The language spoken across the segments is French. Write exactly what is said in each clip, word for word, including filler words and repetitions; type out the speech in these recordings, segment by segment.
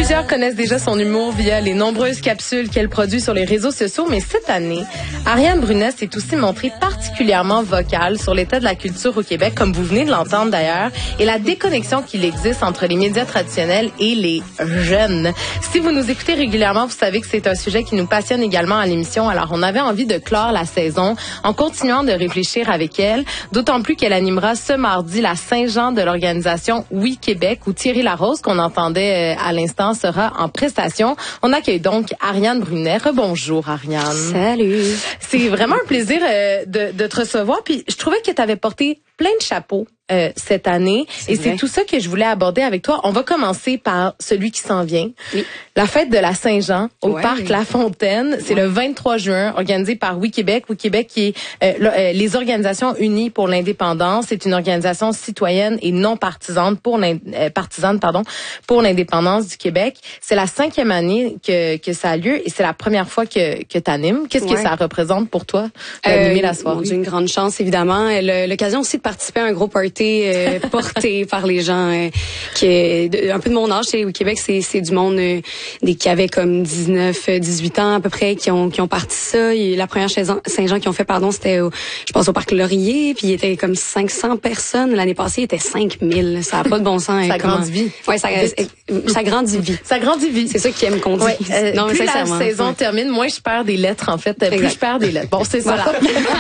Plusieurs connaissent déjà son humour via les nombreuses capsules qu'elle produit sur les réseaux sociaux, mais cette année, Ariane Brunet s'est aussi montrée particulièrement vocale sur l'état de la culture au Québec, comme vous venez de l'entendre d'ailleurs, et la déconnexion qu'il existe entre les médias traditionnels et les jeunes. Si vous nous écoutez régulièrement, vous savez que c'est un sujet qui nous passionne également à l'émission, alors on avait envie de clore la saison en continuant de réfléchir avec elle, d'autant plus qu'elle animera ce mardi la Saint-Jean de l'organisation Oui Québec, où Thierry Larose, qu'on entendait à l'instant, sera en prestation. On accueille donc Ariane Brunet. Rebonjour, Ariane. Salut. C'est vraiment un plaisir euh, de, de te recevoir. Puis je trouvais que tu avais porté plein de chapeaux euh, cette année. C'est et vrai. C'est tout ça que je voulais aborder avec toi. On va commencer par celui qui s'en vient. Oui. La fête de la Saint-Jean au ouais, Parc oui. La Fontaine. C'est ouais. le vingt-trois juin, organisé par Oui Québec. Oui Québec qui est euh, le, euh, les Organisations Unies pour l'Indépendance. C'est une organisation citoyenne et non partisane pour euh, partisane pardon pour l'indépendance du Québec. C'est la cinquième année que que ça a lieu et c'est la première fois que que tu animes. Qu'est-ce ouais. que ça représente pour toi d'animer euh, la soirée? J'ai une grande chance évidemment. Le, l'occasion aussi de participer à un gros party euh, porté par les gens euh, qui est de, un peu de mon âge. Au Québec, c'est c'est du monde euh, des qui avaient comme dix-neuf, dix-huit ans à peu près qui ont qui ont parti ça. Et la première Saint-Jean qu'ils ont fait, pardon, c'était au, je pense au Parc Laurier, puis il était comme cinq cents personnes. L'année passée, il était cinq mille. Ça a pas de bon sens. Ça grandit vite. Ouais, ça ça grandit vite. Ça grandit vite. C'est ça qu'ils aiment qu'on dise. Ouais, euh, non, mais plus la saison ouais. termine, moins je perds des lettres en fait. Exact. Plus je perds des lettres. Bon, c'est ça. Voilà.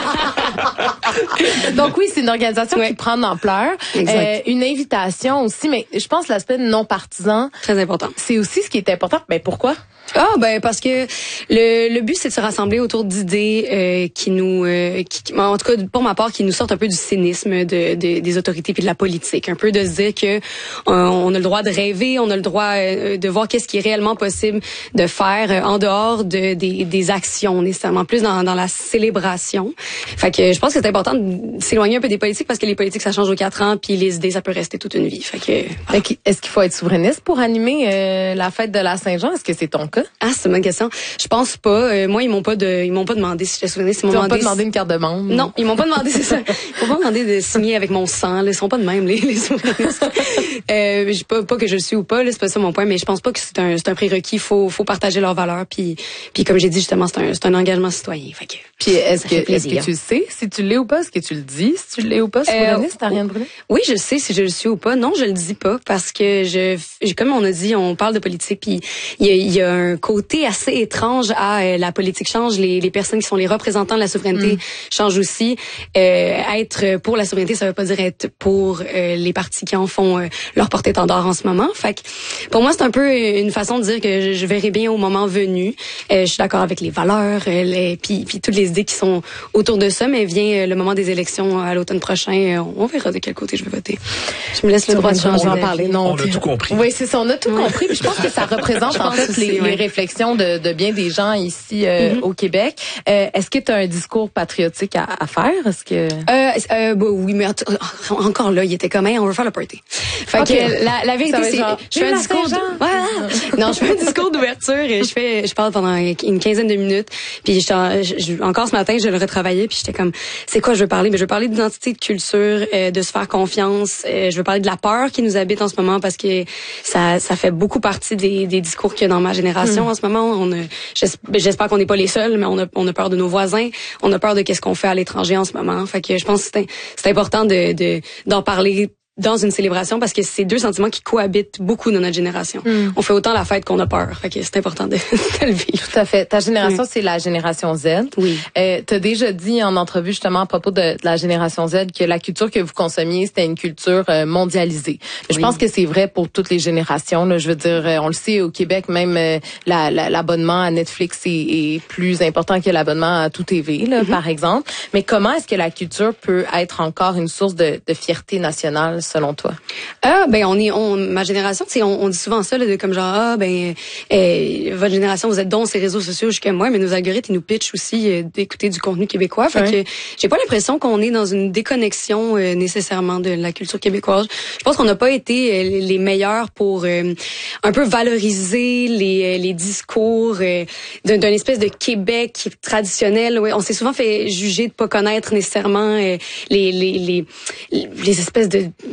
Donc oui, c'est une organisation ouais. qui prend de l'ampleur. Euh, une invitation aussi, mais je pense l'aspect non partisan. Très important. C'est aussi ce qui est important. Mais pourquoi? Ah ben parce que le, le but c'est de se rassembler autour d'idées euh, qui nous euh, qui, en tout cas pour ma part qui nous sortent un peu du cynisme de, de des autorités puis de la politique, un peu de se dire que euh, on a le droit de rêver, on a le droit euh, de voir qu'est-ce qui est réellement possible de faire euh, en dehors de des, des actions nécessairement, plus dans dans la célébration. Fait que je pense que c'est important de s'éloigner un peu des politiques parce que les politiques ça change aux quatre ans puis les idées ça peut rester toute une vie. Fait que voilà. Est-ce qu'il faut être souverainiste pour animer euh, la fête de la Saint-Jean? Est-ce que c'est ton cas? Ah, c'est une bonne question. Je pense pas. Euh, moi, ils m'ont pas de, ils m'ont pas demandé si j'étais souverainiste. Ils m'ont demandé pas demandé une carte de membre. Non, ils m'ont pas demandé, c'est ça. Ils m'ont pas demandé de signer avec mon sang. Là. Ils sont pas de même, les, les souverainistes. euh, je pas, pas que je le suis ou pas, là, c'est pas ça mon point, mais je pense pas que c'est un, c'est un prérequis. Faut, faut partager leurs valeurs. Puis, puis comme j'ai dit justement, c'est un, c'est un engagement citoyen. Fait que, puis est-ce que, est-ce que tu le sais si tu l'es ou pas? Est-ce que tu le dis si tu l'es ou pas, souverainiste, euh, Ariane Brunet? Oui, je sais si je le suis ou pas. Non, je le dis pas parce que je, comme on a dit, on parle de politique. Puis il y a, il y a un côté assez étrange à euh, la politique change, les, les personnes qui sont les représentants de la souveraineté mm. changent aussi. Euh, être pour la souveraineté, ça veut pas dire être pour euh, les partis qui en font euh, leur porte-étendard en ce moment. Fait que pour moi, c'est un peu une façon de dire que je, je verrai bien au moment venu. Euh, je suis d'accord avec les valeurs, euh, les, puis, puis toutes les idées qui sont autour de ça, mais vient euh, le moment des élections à l'automne prochain, euh, on verra de quel côté je vais voter. Je me laisse le droit de changer. On va en parler. Non, on a tout compris. Oui, c'est ça, on a tout ouais. compris. Puis je pense que ça représente en fait aussi, les, ouais. les réflexions de, de bien des gens ici euh, mm-hmm. au Québec. Euh, est-ce que tu as un discours patriotique à, à faire? Est-ce que euh, euh, bah, oui, mais encore là, il était comme hey, on veut faire le party. Fait okay. que la, la vérité c'est genre, je fais un discours de... voilà. Non, je fais un discours d'ouverture et je fais je parle pendant une quinzaine de minutes. Puis je, je, encore ce matin, je le retravaillais puis j'étais comme c'est quoi je veux parler? Mais je veux parler d'identité, de culture, euh, de se faire confiance, euh, je veux parler de la peur qui nous habite en ce moment parce que ça ça fait beaucoup partie des des discours qu'il y a dans ma génération mm. en ce moment. On a, j'espère qu'on n'est pas les seuls, mais on a, on a peur de nos voisins, on a peur de qu'est-ce qu'on fait à l'étranger en ce moment. Fait que je pense que c'est, c'est important de, de, d'en parler dans une célébration parce que c'est deux sentiments qui cohabitent beaucoup dans notre génération. Mm. On fait autant la fête qu'on a peur. Fait que c'est important de, de le vivre. Tout à fait. Ta génération, oui. c'est la génération Z. Oui. Euh, t'as déjà dit en entrevue justement à propos de, de la génération Z que la culture que vous consommiez, c'était une culture euh, mondialisée. Oui. Je pense que c'est vrai pour toutes les générations. Là. Je veux dire, on le sait au Québec, même euh, la, la, l'abonnement à Netflix est, est plus important que l'abonnement à Tout T V, là, mm-hmm. par exemple. Mais comment est-ce que la culture peut être encore une source de, de fierté nationale selon toi? Ah ben on est on ma génération, tu sais on, on dit souvent ça là, de comme genre ah ben euh, votre génération vous êtes dans ces réseaux sociaux jusqu'à moi, mais nos algorithmes ils nous pitchent aussi euh, d'écouter du contenu québécois. Fait ouais. que j'ai pas l'impression qu'on est dans une déconnexion euh, nécessairement de la culture québécoise. Je pense qu'on n'a pas été euh, les meilleurs pour euh, un peu valoriser les euh, les discours euh, d'un, d'un espèce de Québec traditionnel. Ouais, on s'est souvent fait juger de pas connaître nécessairement euh, les, les les les espèces de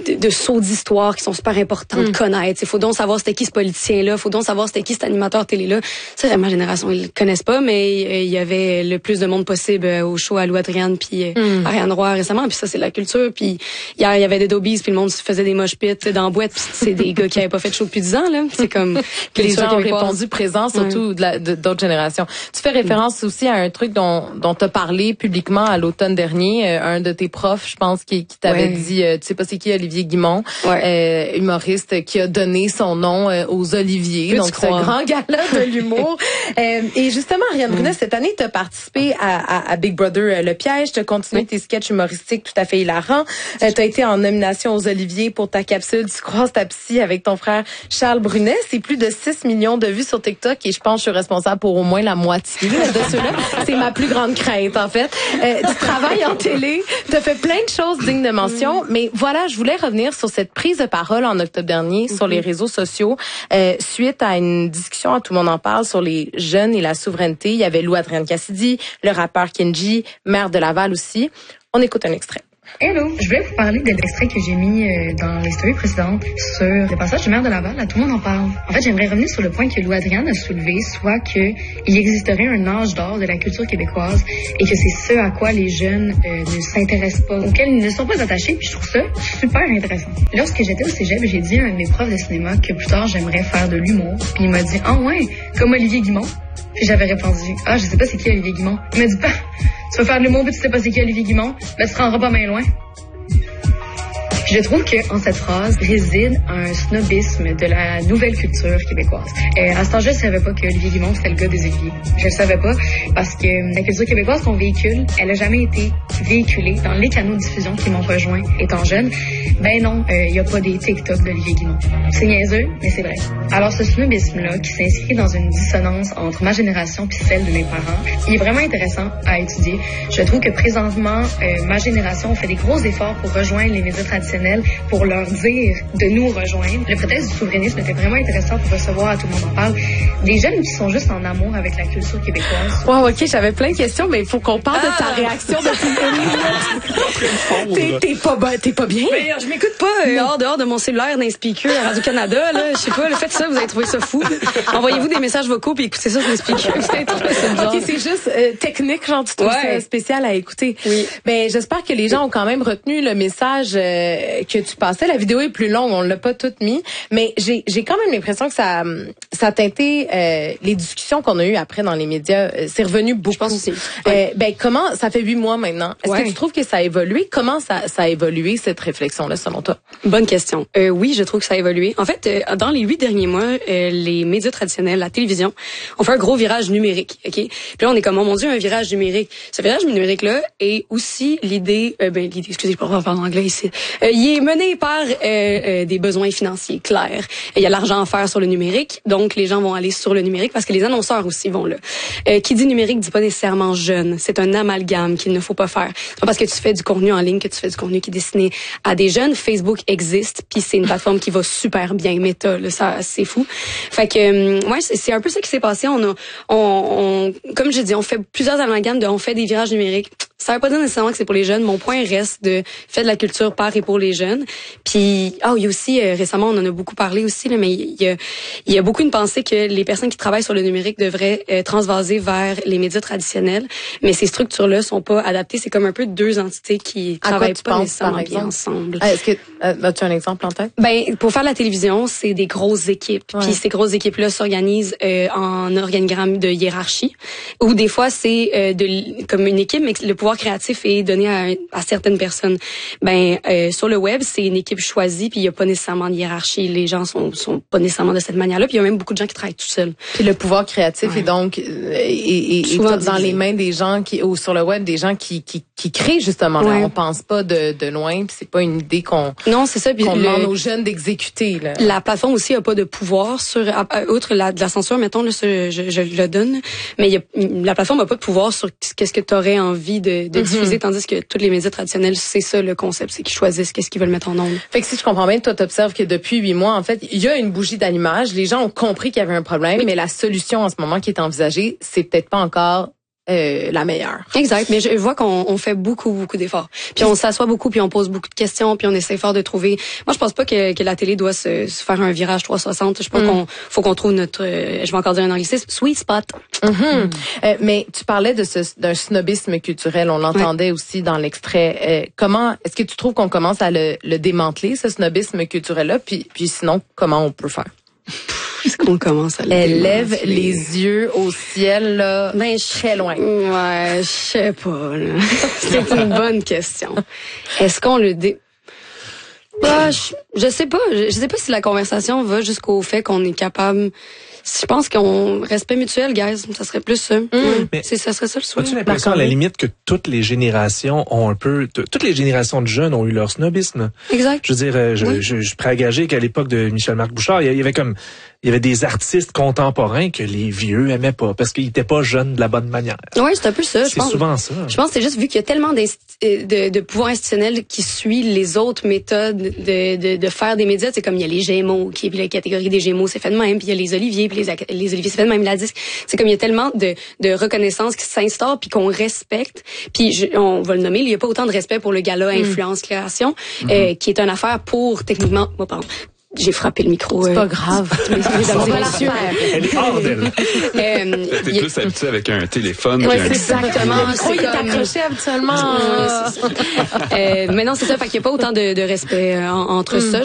de, de sauts d'histoire qui sont super importants mm. de connaître. Il faut donc savoir c'était qui ce politicien-là, faut donc savoir c'était qui cet animateur télé-là. Ça, ma génération, ils le connaissent pas, mais il y avait le plus de monde possible au show à Lou Adrienne puis mm. Ariane Roy récemment. Puis ça, c'est la culture. Puis hier, il y avait des Dobies, puis le monde faisait des mosh pits dans la boîte. Puis c'est des gars qui avaient pas fait de show depuis dix ans. Là. C'est comme que les gens ont répondu présent, surtout ouais. de la, de, d'autres générations. Tu fais référence mm. aussi à un truc dont dont t'as parlé publiquement à l'automne dernier. Euh, un de tes profs, je pense, qui, qui t'avait ouais. dit, euh, tu sais pas c'est qui, Olivier Guimont, ouais. euh, humoriste qui a donné son nom euh, aux Oliviers. Peux donc c'est un grand gala de l'humour. euh, et justement, Ariane mm. Brunet, cette année, t'as participé à, à, à Big Brother euh, Le Piège. T'as continué oui. tes sketchs humoristiques tout à fait hilarants. Euh, t'as été en nomination aux Oliviers pour ta capsule Tu croises ta psy avec ton frère Charles Brunet. C'est plus de six millions de vues sur TikTok et je pense que je suis responsable pour au moins la moitié là, de ceux-là. C'est ma plus grande crainte, en fait. Euh, tu travailles en télé, t'as fait plein de choses dignes de mention, mais voilà, je voulais revenir sur cette prise de parole en octobre dernier mm-hmm. sur les réseaux sociaux, euh, suite à une discussion, à Tout le monde en parle, sur les jeunes et la souveraineté. Il y avait Lou Adrienne Cassidy, le rappeur Kenji, maire de Laval aussi. On écoute un extrait. Hello, je voulais vous parler de l'extrait que j'ai mis euh, dans les stories précédentes sur le passage du maire de Laval, à Tout le monde en parle. En fait, j'aimerais revenir sur le point que Lou Adrienne a soulevé, soit qu'il existerait un âge d'or de la culture québécoise et que c'est ce à quoi les jeunes euh, ne s'intéressent pas, auxquels ils ne sont pas attachés, puis je trouve ça super intéressant. Lorsque j'étais au cégep, j'ai dit à un de mes profs de cinéma que plus tard, j'aimerais faire de l'humour, puis il m'a dit « Ah ouais, comme Olivier Guimont ». Puis j'avais répondu « Ah, je sais pas c'est qui Olivier Guimont ». Il m'a dit bah, « Tu vas faire de l'humour, mais tu sais pas c'est qui Olivier Guimont, ben tu te rendras pas main loin ». Je trouve qu'en cette phrase réside un snobisme de la nouvelle culture québécoise. Euh, à cet âge-là, je savais pas que Olivier Guimont, c'était le gars des Oliviers. Je le savais pas parce que la culture québécoise qu'on véhicule, elle a jamais été véhiculée dans les canaux de diffusion qui m'ont rejoint étant jeune. Ben non, il euh, y a pas des TikTok d'Olivier Guimont. C'est niaiseux, mais c'est vrai. Alors ce snobisme-là, qui s'inscrit dans une dissonance entre ma génération puis celle de mes parents, il est vraiment intéressant à étudier. Je trouve que présentement, euh, ma génération fait des gros efforts pour rejoindre les médias traditionnels pour leur dire de nous rejoindre. Le prétexte du souverainisme était vraiment intéressant pour recevoir à Tout le monde en parle des jeunes qui sont juste en amour avec la culture québécoise. Wow, ok, j'avais plein de questions, mais il faut qu'on parle ah! de ta réaction depuis le T'es pas, t'es pas bien? Mais je m'écoute pas euh, hors dehors de mon cellulaire d'un speaker à Radio-Canada. Là. Je sais pas, le fait ça, vous avez trouvé ça fou. Envoyez-vous des messages vocaux puis écoutez ça sur les speakers. Ok, c'est juste euh, technique, genre tu trouves ouais. ça spécial à écouter. Oui. Ben j'espère que les gens ont quand même retenu le message euh, que tu passais. La vidéo est plus longue, on l'a pas toute mis, mais j'ai j'ai quand même l'impression que ça ça a teinté euh, les discussions qu'on a eues après dans les médias. C'est revenu beaucoup. Je pense aussi. Euh, ben comment ça fait huit mois maintenant. Est-ce ouais. que tu trouves que ça a évolué? Comment ça ça a évolué cette réflexion là selon toi? Bonne question. Euh, oui, je trouve que ça a évolué. En fait, euh, dans les huit derniers mois, euh, les médias traditionnels, la télévision, ont fait un gros virage numérique. Ok. Puis là, on est comme oh mon Dieu, un virage numérique. Ce virage numérique là est aussi l'idée. Euh, ben l'idée. Excusez, je parle en anglais ici. Euh, il est mené par euh, euh, des besoins financiers clairs. Il y a l'argent à faire sur le numérique, donc les gens vont aller sur le numérique parce que les annonceurs aussi vont là. Euh, qui dit numérique dit pas nécessairement jeune. C'est un amalgame qu'il ne faut pas faire. C'est pas parce que tu fais du contenu en ligne que tu fais du contenu qui est destiné à des jeunes. Facebook existe, puis c'est une plateforme qui va super bien. Meta, là, ça c'est fou. Fait que euh, ouais, c'est, c'est un peu ça qui s'est passé. On a, on, on comme je dis, on fait plusieurs amalgames de, on fait des virages numériques. Ça veut pas dire nécessairement que c'est pour les jeunes. Mon point reste de faire de la culture par et pour les jeunes. Puis, ah, oh, il y a aussi, euh, récemment, on en a beaucoup parlé aussi, là, mais il y a, il y a beaucoup une pensée que les personnes qui travaillent sur le numérique devraient euh, transvaser vers les médias traditionnels. Mais ces structures-là sont pas adaptées. C'est comme un peu deux entités qui à travaillent pas penses, nécessairement bien ensemble. Est-ce que, euh, as-tu un exemple en tête? Ben, pour faire la télévision, c'est des grosses équipes. Ouais. Puis ces grosses équipes-là s'organisent euh, en organigramme de hiérarchie. Ou des fois, c'est euh, de comme une équipe, mais le pouvoir créatif est donné à, à certaines personnes. Ben, euh, sur le web, c'est une équipe choisie, puis il y a pas nécessairement de hiérarchie. Les gens sont sont pas nécessairement de cette manière-là. Puis il y a même beaucoup de gens qui travaillent tout seuls. Puis le pouvoir créatif ouais. est donc euh, est, est, est dans divisé. Les mains des gens qui ou sur le web des gens qui qui, qui créent justement. Ouais. Là, on pense pas de de loin. Puis c'est pas une idée qu'on non, c'est ça. Puis qu'on le, demande aux jeunes d'exécuter. Là. La plateforme aussi a pas de pouvoir sur outre la de la censure. Mettons là, je, je, je le donne, mais il y a, la plateforme a pas de pouvoir sur qu'est-ce que tu aurais envie de, de mm-hmm. diffuser, tandis que tous les médias traditionnels, c'est ça le concept, c'est qu'ils choisissent qu'est-ce qu'ils veulent mettre en ondes. Fait que si je comprends bien, toi t'observes que depuis huit mois, en fait, il y a une bougie d'allumage. Les gens ont compris qu'il y avait un problème, oui. mais la solution en ce moment qui est envisagée, c'est peut-être pas encore euh, la meilleure. Exact, mais je vois qu'on on fait beaucoup, beaucoup d'efforts. Puis on s'assoit beaucoup, puis on pose beaucoup de questions, puis on essaie fort de trouver... Moi, je pense pas que, que la télé doit se, se faire un virage trois cent soixante. Je pense mm. qu'on faut qu'on trouve notre... Euh, je vais encore dire un anglicisme, sweet spot. Mm-hmm. Mm. Euh, mais tu parlais de ce, d'un snobisme culturel, on l'entendait ouais. aussi dans l'extrait. Euh, comment, est-ce que tu trouves qu'on commence à le, le démanteler, ce snobisme culturel-là? Puis, puis sinon, comment on peut faire? Est-ce qu'on commence à le Elle lève les yeux au ciel, là, ben, très loin. Ouais, je sais pas, là. C'est une bonne question. Est-ce qu'on le dé... Bah, je, je sais pas. Je, je sais pas si la conversation va jusqu'au fait qu'on est capable... Je pense qu'on respect mutuel, guys, ça serait plus ça. Mmh. Mais c'est ça serait ça le souhait. As-tu l'impression à la limite que toutes les générations ont un peu, t- toutes les générations de jeunes ont eu leur snobisme. Exact. Je veux dire, je, oui. je, je, je suis prêt à gager qu'à l'époque de Michel-Marc Bouchard, il y avait comme, il y avait des artistes contemporains que les vieux aimaient pas parce qu'ils étaient pas jeunes de la bonne manière. Oui, c'est un peu ça. C'est souvent ça. Je pense que c'est juste vu qu'il y a tellement de, de pouvoir institutionnel qui suit les autres méthodes de, de, de faire des médias. C'est comme il y a les Gémeaux, qui est la catégorie des Gémeaux, c'est fait de même, puis il y a les Oliviers, puis les, les Oliviers, c'est fait de même, la disque. C'est comme il y a tellement de, de reconnaissance qui s'instaure puis qu'on respecte. Puis je, on va le nommer, il y a pas autant de respect pour le gala Influence Création, mm. euh, qui est une affaire pour techniquement, oh, pardon. J'ai frappé le micro. C'est euh, pas grave. On va la faire. Elle est hors d'elle. euh, T'es plus habitué avec un téléphone. Ouais, un c'est exactement. Le micro, il est accroché habituellement. euh, mais non, c'est ça. Fait qu'il n'y a pas autant de, de respect euh, entre mm. ça.